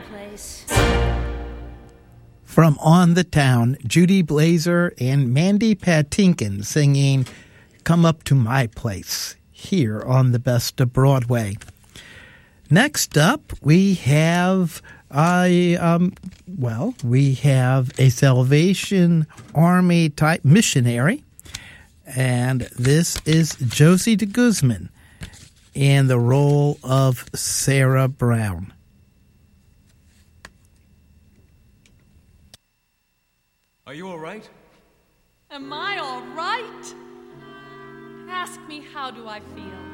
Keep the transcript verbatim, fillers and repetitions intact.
place. From On the Town, Judy Blazer and Mandy Patinkin singing Come Up to My Place here on the Best of Broadway. Next up, we have I um well, we have a Salvation Army type missionary, and this is Josie de Guzman in the role of Sarah Brown. Are you all right? Am I all right? Ask me, how do I feel?